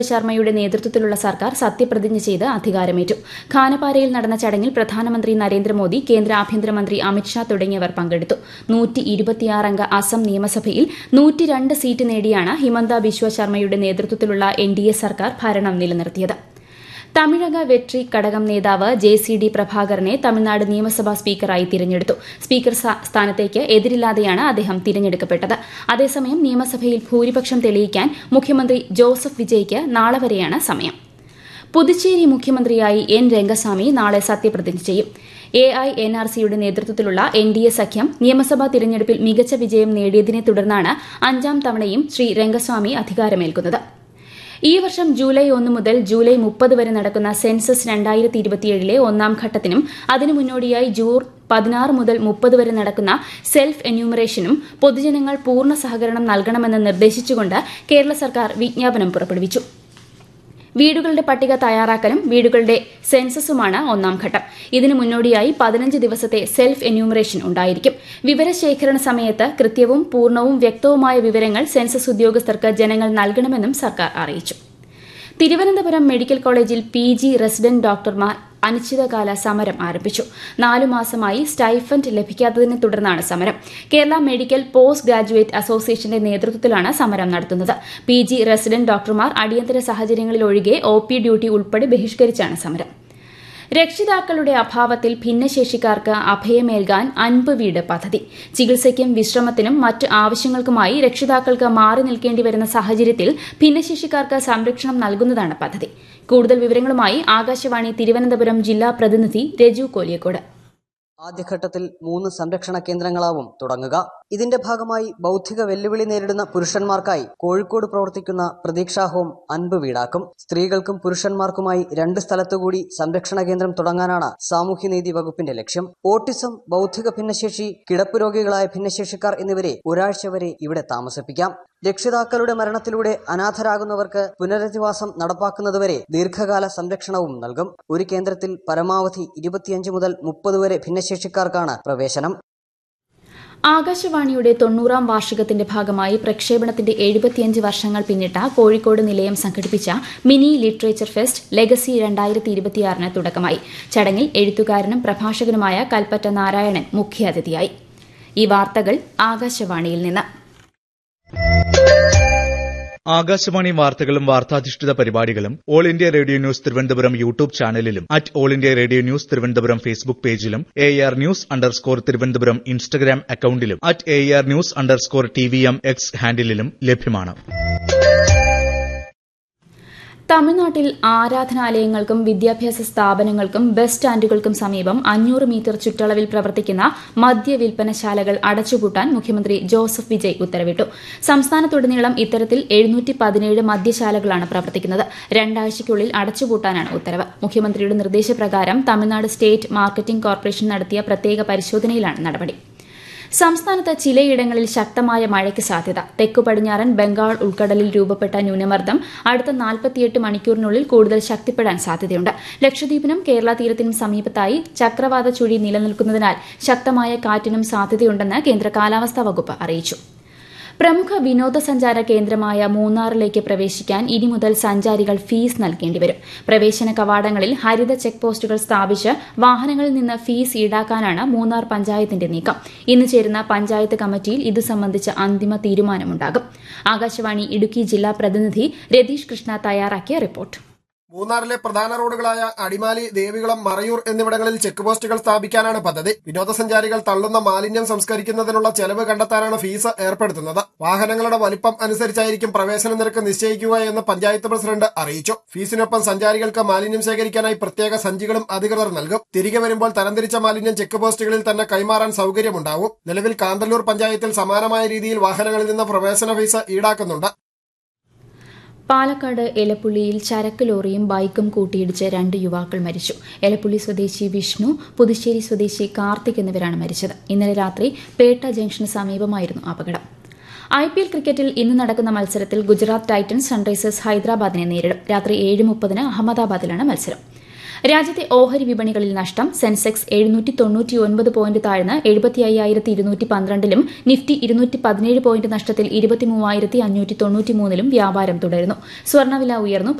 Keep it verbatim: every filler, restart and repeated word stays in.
ശർമ്മയുടെ നേതൃത്വത്തിലുള്ള സർക്കാർ സത്യപ്രതിജ്ഞ ചെയ്ത് അധികാരമേറ്റു. ഖാനപാരയിൽ നടന്ന ചടങ്ങിൽ പ്രധാനമന്ത്രി നരേന്ദ്രമോദി, കേന്ദ്ര ആഭ്യന്തരമന്ത്രി അമിത്ഷാ തുടങ്ങിയവർ പങ്കെടുത്തു. നൂറ്റി ഇരുപത്തിയാറംഗ അസം നിയമസഭയിൽ നൂറ്റിരണ്ട് സീറ്റ് നേടിയാണ് ഹിമന്ത ബിശ്വ ശർമ്മയുടെ നേതൃത്വത്തിലുള്ള എൻ ഡി എ സർക്കാർ ഭരണം നിലനിർത്തിയത്. തമിഴക വെട്രി കടകം നേതാവ് ജെ സി ഡി പ്രഭാകരനെ തമിഴ്നാട് നിയമസഭാ സ്പീക്കറായി തിരഞ്ഞെടുത്തു. സ്പീക്കർ സ്ഥാനത്തേക്ക് എതിരില്ലാതെയാണ് അദ്ദേഹം തിരഞ്ഞെടുക്കപ്പെട്ടത്. അതേസമയം നിയമസഭയിൽ ഭൂരിപക്ഷം തെളിയിക്കാൻ മുഖ്യമന്ത്രി ജോസഫ് വിജയ്ക്ക് നാളെ വരെയാണ് സമയം. പുതുച്ചേരി മുഖ്യമന്ത്രിയായി എൻ രംഗസ്വാമി നാളെ സത്യപ്രതിജ്ഞ ചെയ്യും. എ ഐ എൻ ആർ സിയുടെ നേതൃത്വത്തിലുള്ള എൻ ഡി എ സഖ്യം നിയമസഭാ തിരഞ്ഞെടുപ്പിൽ മികച്ച വിജയം നേടിയതിനെ തുടർന്നാണ് അഞ്ചാം തവണയും ശ്രീ രംഗസ്വാമി അധികാരമേൽക്കുന്നത്. ഈ വർഷം ജൂലൈ ഒന്ന് മുതൽ ജൂലൈ മുപ്പത് വരെ നടക്കുന്ന സെൻസസ് രണ്ടായിരത്തി ഇരുപത്തിയേഴിലെ ഒന്നാം ഘട്ടത്തിനും അതിനു മുന്നോടിയായി ജൂൺ പതിനാറ് മുതൽ മുപ്പത് വരെ നടക്കുന്ന സെൽഫ് എന്യൂമറേഷനും പൊതുജനങ്ങൾ പൂർണ്ണ സഹകരണം നൽകണമെന്ന് നിർദ്ദേശിച്ചുകൊണ്ട് കേരള സർക്കാർ വിജ്ഞാപനം പുറപ്പെടുവിച്ചു. വീടുകളുടെ പട്ടിക തയ്യാറാക്കലും വീടുകളുടെ സെൻസസുമാണ് ഒന്നാം ഘട്ടം. ഇതിനു മുന്നോടിയായി പതിനഞ്ച് ദിവസത്തെ സെൽഫ് എന്യൂമറേഷൻ ഉണ്ടായിരിക്കും. വിവരശേഖരണ സമയത്ത് കൃത്യവും പൂർണ്ണവും വ്യക്തവുമായ വിവരങ്ങൾ സെൻസസ് ഉദ്യോഗസ്ഥർക്ക് ജനങ്ങൾ നൽകണമെന്നും സർക്കാർ അറിയിച്ചു. തിരുവനന്തപുരം മെഡിക്കൽ കോളേജിൽ പി ജി റെസിഡന്റ് ഡോക്ടർമാർ അനിശ്ചിതകാല സമരം ആരംഭിച്ചു. നാലു മാസമായി സ്റ്റൈഫൻഡ് ലഭിക്കാത്തതിനെ തുടർന്നാണ് സമരം. കേരള മെഡിക്കൽ പോസ്റ്റ് ഗ്രാജുവേറ്റ് അസോസിയേഷന്റെ നേതൃത്വത്തിലാണ് സമരം നടത്തുന്നത്. പി ജി റെസിഡന്റ് ഡോക്ടർമാർ അടിയന്തര സാഹചര്യങ്ങളിൽ ഒഴികെ ഒ പി ഡ്യൂട്ടി ഉൾപ്പെടെ ബഹിഷ്കരിച്ചാണ് സമരം. രക്ഷിതാക്കളുടെ അഭാവത്തിൽ ഭിന്നശേഷിക്കാർക്ക് അഭയമേൽകാൻ അൻപ് വീട് പദ്ധതി. ചികിത്സയ്ക്കും വിശ്രമത്തിനും മറ്റ് ആവശ്യങ്ങൾക്കുമായി രക്ഷിതാക്കൾക്ക് മാറി നിൽക്കേണ്ടി വരുന്ന സാഹചര്യത്തിൽ ഭിന്നശേഷിക്കാർക്ക് സംരക്ഷണം നൽകുന്നതാണ് പദ്ധതി. കൂടുതൽ വിവരങ്ങളുമായി ആകാശവാണി തിരുവനന്തപുരം ജില്ലാ പ്രതിനിധി രജു കോലിയക്കോട്. ആദ്യഘട്ടത്തിൽ മൂന്ന് സംരക്ഷണ കേന്ദ്രങ്ങളാവും തുടങ്ങുക. ഇതിന്റെ ഭാഗമായി ബൌദ്ധിക വെല്ലുവിളി നേരിടുന്ന പുരുഷന്മാർക്കായി കോഴിക്കോട് പ്രവർത്തിക്കുന്ന പ്രതീക്ഷാ ഹോം അൻപ് വീടാക്കും. സ്ത്രീകൾക്കും പുരുഷന്മാർക്കുമായി രണ്ട് സ്ഥലത്തുകൂടി സംരക്ഷണ കേന്ദ്രം തുടങ്ങാനാണ് സാമൂഹ്യനീതി വകുപ്പിന്റെ ലക്ഷ്യം. ഓട്ടിസം, ബൌദ്ധിക ഭിന്നശേഷി, കിടപ്പ് രോഗികളായ ഭിന്നശേഷിക്കാർ എന്നിവരെ ഒരാഴ്ച വരെ ഇവിടെ താമസിപ്പിക്കാം. രക്ഷിതാക്കളുടെ മരണത്തിലൂടെ അനാഥരാകുന്നവർക്ക് പുനരധിവാസം നടപ്പാക്കുന്നതുവരെ ദീർഘകാല സംരക്ഷണവും നൽകും. ഒരു കേന്ദ്രത്തിൽ പരമാവധി ഇരുപത്തിയഞ്ച് മുതൽ മുപ്പത് വരെ ഭിന്നശേഷിക്കാർക്കാണ് പ്രവേശനം. ആകാശവാണിയുടെ തൊണ്ണൂറാം വാർഷികത്തിന്റെ ഭാഗമായി പ്രക്ഷേപണത്തിന്റെ എഴുപത്തിയഞ്ച് വർഷങ്ങൾ പിന്നിട്ട കോഴിക്കോട് നിലയം സംഘടിപ്പിച്ച മിനി ലിറ്ററേച്ചർ ഫെസ്റ്റ് ലെഗസി രണ്ടായിരത്തി ഇരുപത്തിയാറിന് തുടക്കമായി. ചടങ്ങിൽ എഴുത്തുകാരനും പ്രഭാഷകനുമായ കൽപ്പറ്റ നാരായണൻ മുഖ്യാതിഥിയായി. ഈ വാർത്തകൾ ആകാശവാണിയിൽ നിന്ന്. ആകാശവാണി വാർത്തകളും വാർത്താധിഷ്ഠിത പരിപാടികളും all India radio news Thiruvananthapuram YouTube ചാനലിലും at all India radio news Thiruvananthapuram Facebook പേജിലും A R news underscore Thiruvananthapuram Instagram അക്കൌണ്ടിലും at A R news underscore T V M X ഹാൻഡിലും ലഭ്യമാണ്. തമിഴ്നാട്ടിൽ ആരാധനാലയങ്ങൾക്കും വിദ്യാഭ്യാസ സ്ഥാപനങ്ങൾക്കും ബസ് സ്റ്റാൻഡുകൾക്കും സമീപം അഞ്ഞൂറ് മീറ്റർ ചുറ്റളവിൽ പ്രവർത്തിക്കുന്ന മദ്യവിൽപ്പനശാലകൾ അടച്ചുപൂട്ടാൻ മുഖ്യമന്ത്രി ജോസഫ് വിജയ് ഉത്തരവിട്ടു. സംസ്ഥാനത്തുടനീളം ഇത്തരത്തിൽ എഴുന്നൂറ്റി പതിനേഴ് മദ്യശാലകളാണ് പ്രവർത്തിക്കുന്നത്. രണ്ടാഴ്ചയ്ക്കുള്ളിൽ അടച്ചുപൂട്ടാനാണ് ഉത്തരവ്. മുഖ്യമന്ത്രിയുടെ നിർദ്ദേശപ്രകാരം തമിഴ്നാട് സ്റ്റേറ്റ് മാർക്കറ്റിംഗ് കോർപ്പറേഷൻ നടത്തിയ പ്രത്യേക പരിശോധനയിലാണ് നടപടി. സംസ്ഥാനത്ത് ചിലയിടങ്ങളിൽ ശക്തമായ മഴയ്ക്ക് സാധ്യത. തെക്കു പടിഞ്ഞാറൻ ബംഗാൾ ഉൾക്കടലിൽ രൂപപ്പെട്ട ന്യൂനമർദ്ദം അടുത്ത നാൽപ്പത്തിയെട്ട് മണിക്കൂറിനുള്ളിൽ കൂടുതൽ ശക്തിപ്പെടാൻ സാധ്യതയുണ്ട്. ലക്ഷദ്വീപിനും കേരള തീരത്തിനും സമീപത്തായി ചക്രവാത ചുഴി നിലനിൽക്കുന്നതിനാൽ ശക്തമായ കാറ്റിനും സാധ്യതയുണ്ടെന്ന് കേന്ദ്ര കാലാവസ്ഥാ വകുപ്പ് അറിയിച്ചു. പ്രമുഖ വിനോദസഞ്ചാര കേന്ദ്രമായ മൂന്നാറിലേക്ക് പ്രവേശിക്കാൻ ഇനി മുതൽ സഞ്ചാരികൾ ഫീസ് നൽകേണ്ടിവരും. പ്രവേശന കവാടങ്ങളിൽ ഹരിത ചെക്ക് പോസ്റ്റുകൾ സ്ഥാപിച്ച് വാഹനങ്ങളിൽ നിന്ന് ഫീസ് ഈടാക്കാനാണ് മൂന്നാർ പഞ്ചായത്തിന്റെ നീക്കം. ഇന്ന് ചേരുന്ന പഞ്ചായത്ത് കമ്മിറ്റിയിൽ ഇതു സംബന്ധിച്ച് അന്തിമ തീരുമാനമുണ്ടാകും. ആകാശവാണി ഇടുക്കി ജില്ലാ പ്രതിനിധി രതീഷ് കൃഷ്ണ തയ്യാറാക്കിയ റിപ്പോർട്ട്. മൂന്നാറിലെ പ്രധാന റോഡുകളായ അടിമാലി, ദേവികുളം, മറയൂർ എന്നിവിടങ്ങളിൽ ചെക്ക് പോസ്റ്റുകൾ സ്ഥാപിക്കാനാണ് പദ്ധതി. വിനോദസഞ്ചാരികൾ തള്ളുന്ന മാലിന്യം സംസ്കരിക്കുന്നതിനുള്ള ചെലവ് കണ്ടെത്താനാണ് ഫീസ് ഏർപ്പെടുത്തുന്നത്. വാഹനങ്ങളുടെ വലിപ്പം അനുസരിച്ചായിരിക്കും പ്രവേശന നിരക്ക് നിശ്ചയിക്കുക എന്ന് പഞ്ചായത്ത് പ്രസിഡന്റ് അറിയിച്ചു. ഫീസിനൊപ്പം സഞ്ചാരികൾക്ക് മാലിന്യം ശേഖരിക്കാനായി പ്രത്യേക സഞ്ചികളും അധികൃതർ നൽകും. തിരികെ വരുമ്പോൾ തരംതിരിച്ച മാലിന്യം ചെക്ക് പോസ്റ്റുകളിൽ തന്നെ കൈമാറാൻ സൌകര്യമുണ്ടാവും. നിലവിൽ കാന്തല്ലൂർ പഞ്ചായത്തിൽ സമാനമായ രീതിയിൽ വാഹനങ്ങളിൽ നിന്ന് പ്രവേശന ഫീസ് ഈടാക്കുന്നുണ്ട്. പാലക്കാട് എലപ്പുള്ളിയിൽ ചരക്ക് ലോറിയും ബൈക്കും കൂട്ടിയിടിച്ച് രണ്ട് യുവാക്കൾ മരിച്ചു. എലപ്പുള്ളി സ്വദേശി വിഷ്ണു, പുതുശ്ശേരി സ്വദേശി കാർത്തിക് എന്നിവരാണ് മരിച്ചത്. ഇന്നലെ രാത്രി പേട്ട ജംഗ്ഷന് സമീപമായിരുന്നു അപകടം. ഐ പി എൽ ക്രിക്കറ്റിൽ ഇന്ന് നടക്കുന്ന മത്സരത്തിൽ ഗുജറാത്ത് ടൈറ്റൻസ് സൺറൈസേഴ്സ് ഹൈദരാബാദിനെ നേരിടും. രാത്രി ഏഴ് മുപ്പതിന് അഹമ്മദാബാദിലാണ് മത്സരം. രാജ്യത്തെ ഓഹരി വിപണികളിൽ നഷ്ടം. സെൻസെക്സ് എഴുന്നൂറ്റി തൊണ്ണൂറ്റി ഒൻപത് പോയിന്റ് താഴ്ന്ന് എഴുപത്തി അയ്യായിരത്തി ഇരുന്നൂറ്റി പന്ത്രണ്ടിലും നിഫ്റ്റി ഇരുന്നൂറ്റി പതിനേഴ് പോയിന്റ് നഷ്ടത്തിൽ ഇരുപത്തി മൂവായിരത്തി അഞ്ഞൂറ്റി തൊണ്ണൂറ്റി മൂന്നിലും വ്യാപാരം തുടരുന്നു. സ്വർണ്ണവില ഉയർന്നു.